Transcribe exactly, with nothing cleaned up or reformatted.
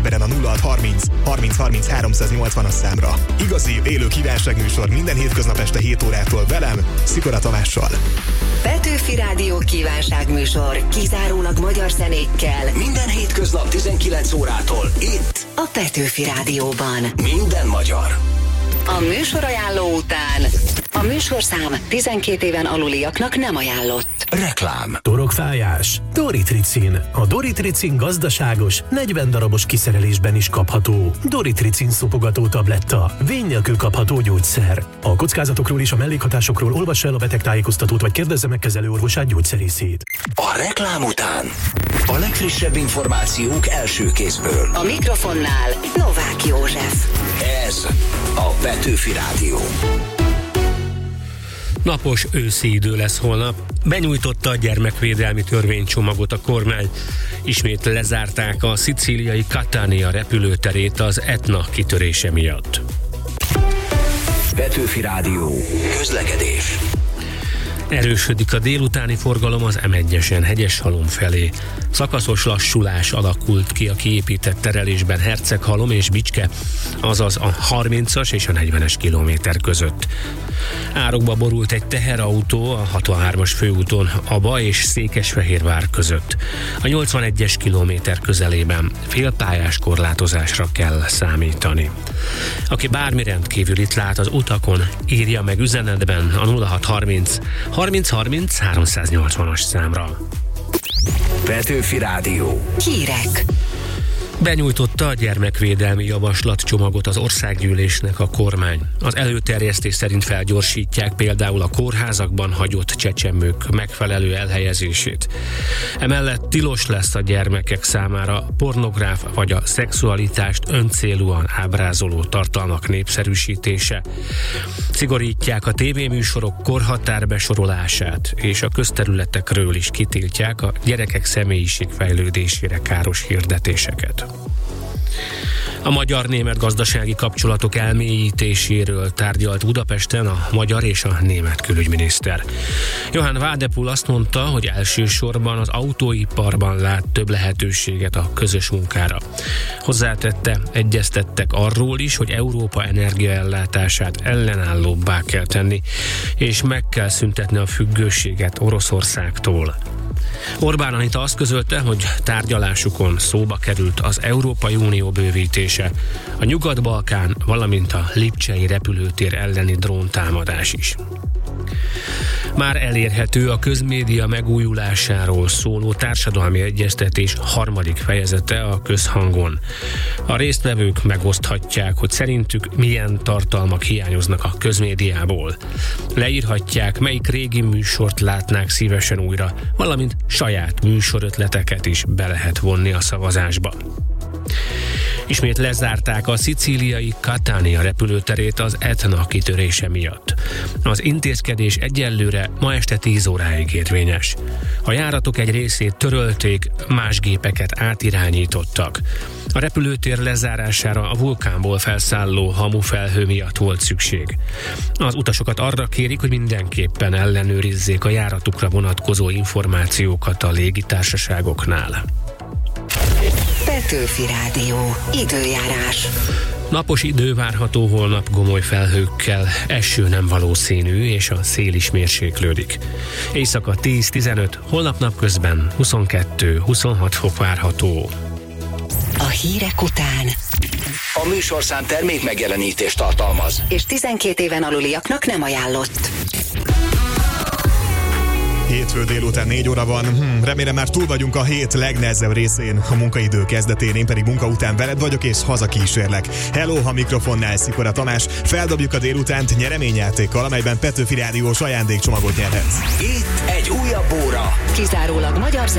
Viberen a nulla hat harminc harminc harminc háromszáznyolcvanas számra. Igazi, élő kívánságműsor minden hétköznap este hét órától velem, Szikora Tamással. Petőfi Rádió kívánságműsor kizárólag magyar zenékkel. Minden hétköznap tizenkilenc órától itt A Petőfi Rádióban. Minden magyar. A műsorajánló után a műsorszám tizenkét éven aluliaknak nem ajánlott. Reklám. Torokfájás? Doritricin. A Doritricin gazdaságos, negyven darabos kiszerelésben is kapható. Doritricin szopogató tabletta. Vény nélkül kapható gyógyszer. A kockázatokról és a mellékhatásokról olvassa el a betegtájékoztatót, vagy kérdezze meg kezelőorvosát, gyógyszerészét. A reklám után a legfrissebb információk első kézből. A mikrofonnál Novák József. Ez a Petőfi Rádió. Napos őszi idő lesz holnap. Benyújtotta a gyermekvédelmi törvénycsomagot a kormány. Ismét lezárták a szicíliai Catania repülőterét az Etna kitörése miatt. Petőfi Rádió. Közlekedés. Erősödik a délutáni forgalom az em egyesen Hegyeshalom felé. Szakaszos lassulás alakult ki a kiépített terelésben Herceghalom és Bicske, azaz a harmincas és a negyvenes kilométer között. Árokba borult egy teherautó a hatvanhármas főúton Aba és Székesfehérvár között. A nyolcvanegyes kilométer közelében félpályás korlátozásra kell számítani. Aki bármi rendkívülit lát az utakon, írja meg üzenetben a nulla hat harminc harminc harminc háromszáznyolcvanas számra. Petőfi Rádió. Hírek. Benyújtotta a gyermekvédelmi javaslatcsomagot az országgyűlésnek a kormány. Az előterjesztés szerint felgyorsítják például a kórházakban hagyott csecsemők megfelelő elhelyezését. Emellett tilos lesz a gyermekek számára pornográf vagy a szexualitást öncélúan ábrázoló tartalmak népszerűsítése. Szigorítják a tévéműsorok korhatárbesorolását, és a közterületekről is kitiltják a gyerekek személyiségfejlődésére káros hirdetéseket. A magyar-német gazdasági kapcsolatok elmélyítéséről tárgyalt Budapesten a magyar és a német külügyminiszter. Johann Wadepool azt mondta, hogy elsősorban az autóiparban lát több lehetőséget a közös munkára. Hozzátette, egyeztettek arról is, hogy Európa energiaellátását ellenállóbbá kell tenni, és meg kell szüntetni a függőséget Oroszországtól. Orbán Anita azt közölte, hogy tárgyalásukon szóba került az Európai Unió bővítése, a Nyugat-Balkán, valamint a lipcsei repülőtér elleni dróntámadás is. Már elérhető a közmédia megújulásáról szóló társadalmi egyeztetés harmadik fejezete a Közhangon. A résztvevők megoszthatják, hogy szerintük milyen tartalmak hiányoznak a közmédiából. Leírhatják, melyik régi műsort látnák szívesen újra, valamint saját műsorötleteket is be lehet vonni a szavazásba. Ismét lezárták a szicíliai Catania repülőterét az Etna kitörése miatt. Az intézkedés egyelőre ma este tíz óráig érvényes. A járatok egy részét törölték, más gépeket átirányítottak. A repülőtér lezárására a vulkánból felszálló hamufelhő miatt volt szükség. Az utasokat arra kérik, hogy mindenképpen ellenőrizzék a járatukra vonatkozó információkat a légitársaságoknál. Petőfi Rádió. Időjárás. Napos idő várható holnap gomoly felhőkkel, eső nem valószínű, és a szél is mérséklődik. Éjszaka tíz-tizenöt, holnap napközben huszonkettő-huszonhat fok várható. A hírek után A műsorszám termék megjelenítést tartalmaz, és tizenkét éven aluliaknak nem ajánlott. Hétfő délután négy óra van. Hm, remélem már túl vagyunk a hét legnehezebb részén, a munkaidő kezdetén. Én pedig munka után veled vagyok, és hazakísérlek. Hello, a mikrofonnál Szikora Tamás. Feldobjuk a délutánt nyereményjátékkal, amelyben Petőfi Rádiós ajándékcsomagot nyerhetsz. itt egy újabb óra Kizárólag magyar